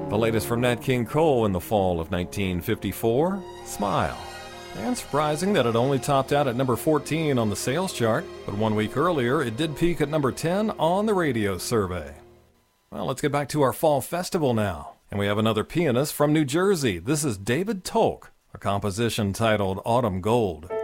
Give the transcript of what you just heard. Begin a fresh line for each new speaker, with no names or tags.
The latest from Nat King Cole in the fall of 1954, Smile. And surprising that it only topped out at number 14 on the sales chart, but 1 week earlier it did peak at number 10 on the radio survey. Well, let's get back to our fall festival now. And we have another pianist from New Jersey. This is David Tolk, a composition titled Autumn Gold.